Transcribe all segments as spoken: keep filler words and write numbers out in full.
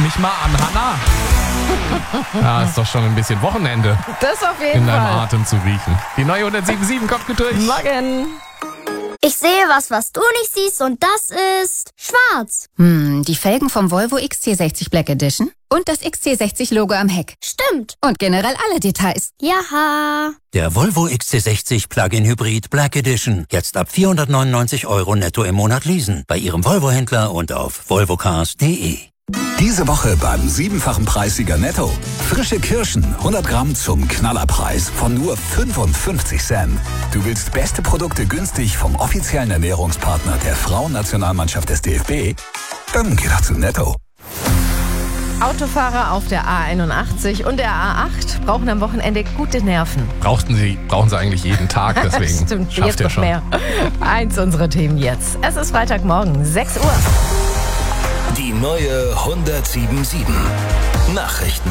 mich mal an, Hanna. Ja, ist doch schon ein bisschen Wochenende Das auf jeden in deinem Fall. Atem zu riechen. Die neue hundertsieben Komma sieben kommt gut durch. Morgen. Ich sehe was, was du nicht siehst, und das ist schwarz. Hm, die Felgen vom Volvo X C sechzig Black Edition und das X C sechzig Logo am Heck. Stimmt. Und generell alle Details. Jaha. Der Volvo X C sechzig Plug-in Hybrid Black Edition. Jetzt ab vierhundertneunundneunzig Euro netto im Monat leasen. Bei Ihrem Volvo-Händler und auf volvocars punkt de. Diese Woche beim siebenfachen Preissieger Netto. Frische Kirschen, hundert Gramm zum Knallerpreis von nur fünfundfünfzig Cent. Du willst beste Produkte günstig vom offiziellen Ernährungspartner der Frauennationalmannschaft des D F B? Dann geh doch zu Netto. Autofahrer auf der A einundachtzig und der A acht brauchen am Wochenende gute Nerven. Brauchten sie, brauchen sie eigentlich jeden Tag, deswegen Stimmt, schafft jetzt ihr noch schon. mehr. Eins unserer Themen jetzt. Es ist Freitagmorgen, sechs Uhr. Die neue hundertsieben Komma sieben. Nachrichten.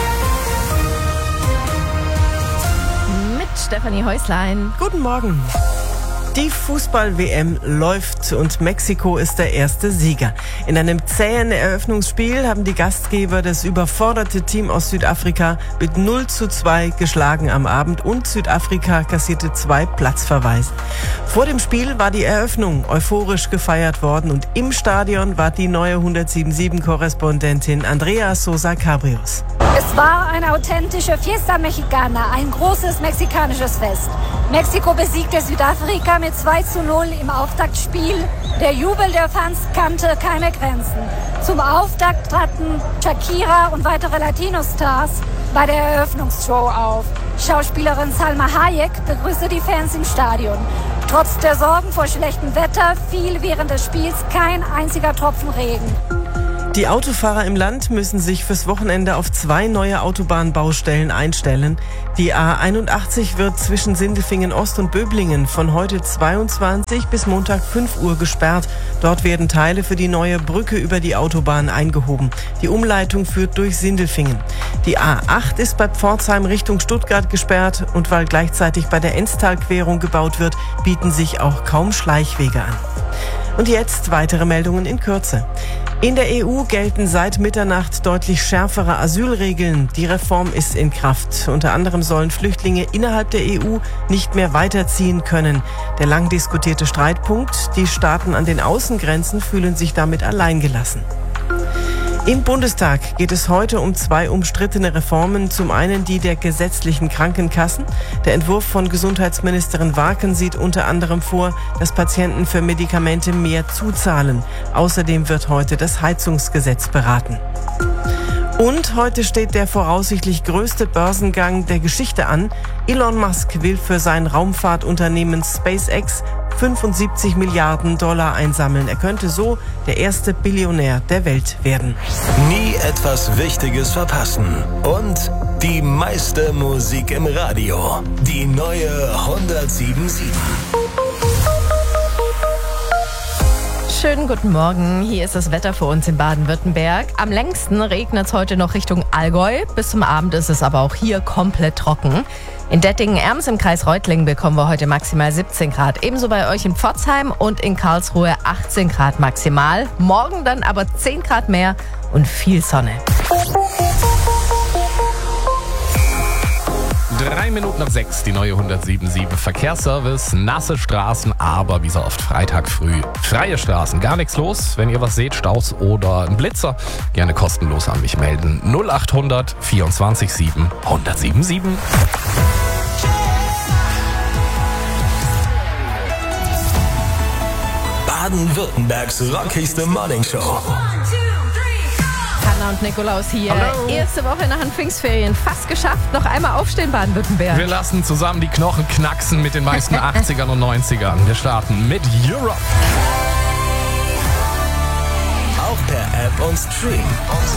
Mit Stefanie Häuslein. Guten Morgen. Die Fußball-W M läuft und Mexiko ist der erste Sieger. In einem zähen Eröffnungsspiel haben die Gastgeber das überforderte Team aus Südafrika mit null zu zwei geschlagen am Abend und Südafrika kassierte zwei Platzverweise. Vor dem Spiel war die Eröffnung euphorisch gefeiert worden und im Stadion war die neue hundertsieben Komma sieben Korrespondentin Andrea Sosa Cabrios. Es war eine authentische Fiesta Mexicana, ein großes mexikanisches Fest. Mexiko besiegte Südafrika mit zwei zu null im Auftaktspiel. Der Jubel der Fans kannte keine Grenzen. Zum Auftakt traten Shakira und weitere Latino-Stars bei der Eröffnungsshow auf. Schauspielerin Salma Hayek begrüßte die Fans im Stadion. Trotz der Sorgen vor schlechtem Wetter fiel während des Spiels kein einziger Tropfen Regen. Die Autofahrer im Land müssen sich fürs Wochenende auf zwei neue Autobahnbaustellen einstellen. Die A einundachtzig wird zwischen Sindelfingen Ost und Böblingen von heute zweiundzwanzig bis Montag fünf Uhr gesperrt. Dort werden Teile für die neue Brücke über die Autobahn eingehoben. Die Umleitung führt durch Sindelfingen. Die A acht ist bei Pforzheim Richtung Stuttgart gesperrt und weil gleichzeitig bei der Enztalquerung gebaut wird, bieten sich auch kaum Schleichwege an. Und jetzt weitere Meldungen in Kürze. In der E U gelten seit Mitternacht deutlich schärfere Asylregeln. Die Reform ist in Kraft. Unter anderem sollen Flüchtlinge innerhalb der E U nicht mehr weiterziehen können. Der lang diskutierte Streitpunkt, die Staaten an den Außengrenzen fühlen sich damit alleingelassen. Im Bundestag geht es heute um zwei umstrittene Reformen. Zum einen die der gesetzlichen Krankenkassen. Der Entwurf von Gesundheitsministerin Warken sieht unter anderem vor, dass Patienten für Medikamente mehr zuzahlen. Außerdem wird heute das Heizungsgesetz beraten. Und heute steht der voraussichtlich größte Börsengang der Geschichte an. Elon Musk will für sein Raumfahrtunternehmen SpaceX fünfundsiebzig Milliarden Dollar einsammeln. Er könnte so der erste Billionär der Welt werden. Nie etwas Wichtiges verpassen. Und die meiste Musik im Radio. Die neue hundertsieben Komma sieben. Schönen guten Morgen. Hier ist das Wetter für uns in Baden-Württemberg. Am längsten regnet es heute noch Richtung Allgäu. Bis zum Abend ist es aber auch hier komplett trocken. In Dettingen-Erms im Kreis Reutlingen bekommen wir heute maximal siebzehn Grad. Ebenso bei euch in Pforzheim und in Karlsruhe achtzehn Grad maximal. Morgen dann aber zehn Grad mehr und viel Sonne. Drei Minuten ab sechs, die neue hundertsieben Komma sieben Verkehrsservice. Nasse Straßen, aber wie so oft Freitag früh. Freie Straßen, gar nichts los. Wenn ihr was seht, Staus oder ein Blitzer, gerne kostenlos an mich melden. null acht hundert vierundzwanzig sieben hundertsieben Komma sieben. Baden-Württembergs rockigste Morningshow. Hanna und Nikolaus hier. Hallo. Erste Woche nach den Pfingstferien. Fast geschafft. Noch einmal aufstehen, Baden-Württemberg. Wir lassen zusammen die Knochen knacksen mit den meisten achtzigern und neunzigern. Wir starten mit Europe. Auch per App und Stream.